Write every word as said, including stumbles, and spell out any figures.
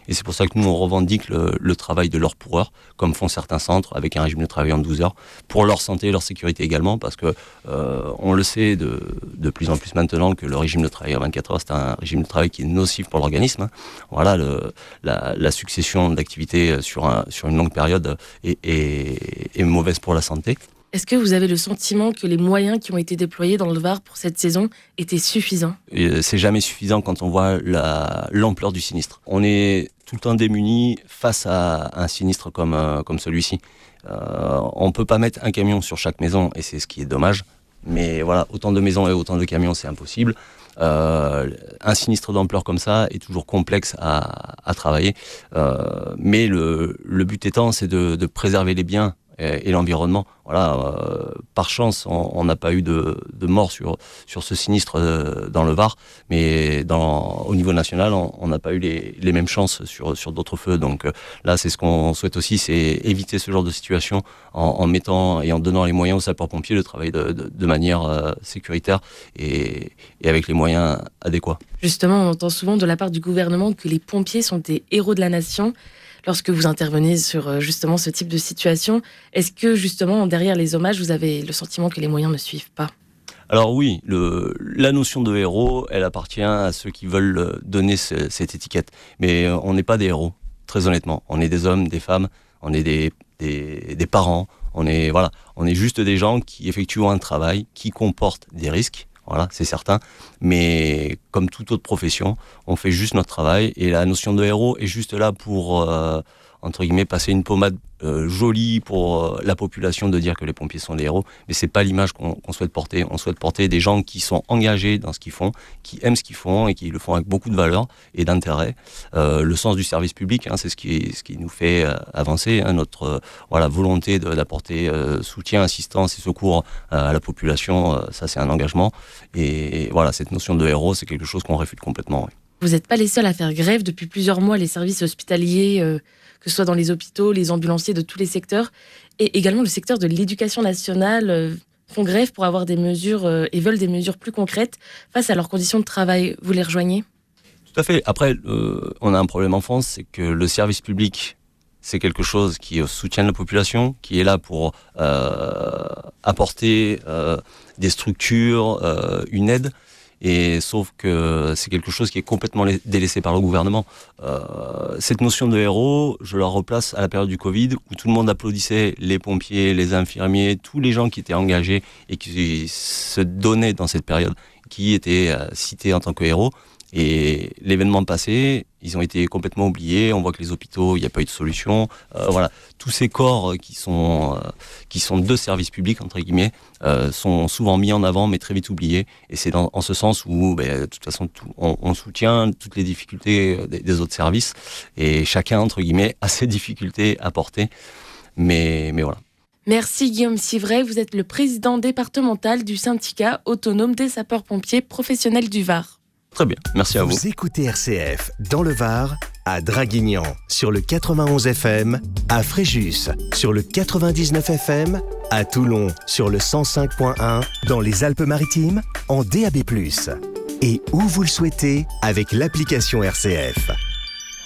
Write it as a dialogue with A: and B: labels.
A: Et c'est pour ça que nous, on revendique le, le travail de l'heure pour heure, comme font certains centres, avec un régime de travail en douze heures, pour leur santé et leur sécurité également, parce que euh, on le sait de, de plus en plus maintenant que le régime de travail en vingt-quatre heures, c'est un régime de travail qui est nocif pour l'organisme. Hein. Voilà, le, la, la succession d'activités sur, un, sur une longue période est, est, est mauvaise pour la santé.
B: Est-ce que vous avez le sentiment que les moyens qui ont été déployés dans le Var pour cette saison étaient suffisants ?
A: Et c'est jamais suffisant quand on voit la, l'ampleur du sinistre. On est tout le temps démunis face à un sinistre comme, euh, comme celui-ci. Euh, on ne peut pas mettre un camion sur chaque maison, et c'est ce qui est dommage. Mais voilà, autant de maisons et autant de camions, c'est impossible. Euh, un sinistre d'ampleur comme ça est toujours complexe à, à travailler. Euh, mais le, le but étant, c'est de, de préserver les biens et l'environnement. Voilà, euh, par chance, on n'a pas eu de, de mort sur, sur ce sinistre euh, dans le Var, mais dans, au niveau national, on n'a pas eu les, les mêmes chances sur, sur d'autres feux. Donc euh, là, c'est ce qu'on souhaite aussi, c'est éviter ce genre de situation en, en mettant et en donnant les moyens aux sapeurs-pompiers de travailler de, de, de manière euh, sécuritaire et, et avec les moyens adéquats.
B: Justement, on entend souvent de la part du gouvernement que les pompiers sont des héros de la nation. Lorsque vous intervenez sur justement ce type de situation, est-ce que justement derrière les hommages, vous avez le sentiment que les moyens ne suivent pas ?
A: Alors oui, le, la notion de héros, elle appartient à ceux qui veulent donner ce, cette étiquette. Mais on n'est pas des héros, très honnêtement. On est des hommes, des femmes, on est des, des, des parents, on est, voilà, on est juste des gens qui effectuent un travail qui comporte des risques. Voilà, c'est certain. Mais comme toute autre profession, on fait juste notre travail. Et la notion de héros est juste là pour, euh, entre guillemets, passer une pommade euh, jolie pour euh, la population de dire que les pompiers sont des héros. Mais c'est pas l'image qu'on, qu'on souhaite porter. On souhaite porter des gens qui sont engagés dans ce qu'ils font, qui aiment ce qu'ils font et qui le font avec beaucoup de valeur et d'intérêt. Euh, le sens du service public, hein, c'est ce qui, ce qui nous fait euh, avancer. Hein, notre euh, voilà, volonté de, d'apporter euh, soutien, assistance et secours euh, à la population, euh, ça c'est un engagement. Et, et voilà, cette notion de héros, c'est quelque chose qu'on réfute complètement. Oui.
B: Vous n'êtes pas les seuls à faire grève. Depuis plusieurs mois, les services hospitaliers, euh, que ce soit dans les hôpitaux, les ambulanciers de tous les secteurs, et également le secteur de l'éducation nationale, euh, font grève pour avoir des mesures euh, et veulent des mesures plus concrètes face à leurs conditions de travail. Vous les rejoignez ?
A: Tout à fait. Après, euh, on a un problème en France, c'est que le service public, c'est quelque chose qui soutient la population, qui est là pour euh, apporter euh, des structures, euh, une aide. Et sauf que c'est quelque chose qui est complètement délaissé par le gouvernement. Euh, cette notion de héros, je la replace à la période du Covid, où tout le monde applaudissait les pompiers, les infirmiers, tous les gens qui étaient engagés et qui se donnaient dans cette période, qui étaient euh, cités en tant que héros. Et l'événement passé, ils ont été complètement oubliés. On voit que les hôpitaux, il n'y a pas eu de solution. Euh, voilà, tous ces corps qui sont euh, qui sont de services publics entre guillemets euh, sont souvent mis en avant, mais très vite oubliés. Et c'est dans en ce sens où, ben, de toute façon, tout, on, on soutient toutes les difficultés des, des autres services, et chacun entre guillemets a ses difficultés à porter. Mais mais voilà.
B: Merci Guillaume Civray, vous êtes le président départemental du syndicat autonome des sapeurs-pompiers professionnels du Var.
A: Très bien, merci à vous.
C: Vous écoutez R C F dans le Var, à Draguignan sur le quatre-vingt-onze F M, à Fréjus sur le quatre-vingt-dix-neuf F M, à Toulon sur le cent cinq point un, dans les Alpes-Maritimes en D A B plus, et où vous le souhaitez avec l'application R C F.